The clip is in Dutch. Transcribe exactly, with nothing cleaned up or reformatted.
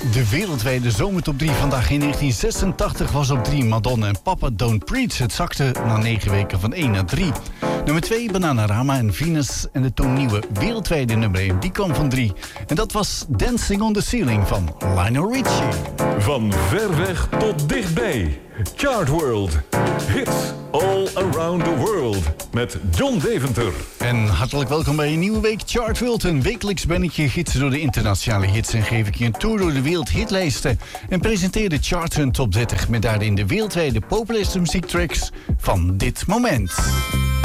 De wereldwijde zomertop drie vandaag in negentien zesentachtig was op drie Madonna en Papa Don't Preach. Het zakte na negen weken van één naar drie. Nummer twee, Bananarama en Venus. En de toen nieuwe wereldwijde nummer één, die kwam van drie. En dat was Dancing on the Ceiling van Lionel Richie. Van ver weg tot dichtbij. Chart World. Hits all around the world. Met John Deventer. En hartelijk welkom bij een nieuwe week Chart World. Een wekelijks ben ik je gids door de internationale hits. En geef ik je een tour door de wereldhitlijsten. En presenteer de Chart Hun Top dertig. Met daarin de wereldwijde populairste muziektracks van dit moment.